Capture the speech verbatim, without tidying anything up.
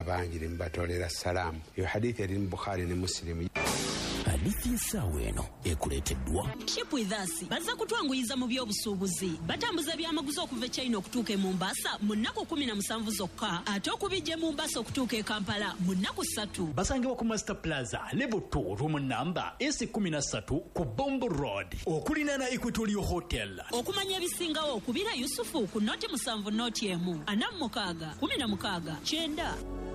abangi mbatolera salaamu. Yo hadithi eri mu Bukhari ne Muslim. Hadithi ensaawa eno ekuleeteddwa Ship with us bazza kutwanguyiza mu by'obusuubuzi. Batambuza byamaguzi okuva e China okutuuka e Mombasa mu nnaku kumi na musanvu zokka, ate okubijja e Mombasa okutuuka e Kampala mu nnaku ssatu. Basangibwa ku Master Plaza level two room namba S kumi na ssatu ku Bombo Road okulina na Equatorial Hotel. Okumanya ebisingawo okubira Yusufu ku noti musanvu noti emu ana mu mukaaga kumi na mukaaga kyenda.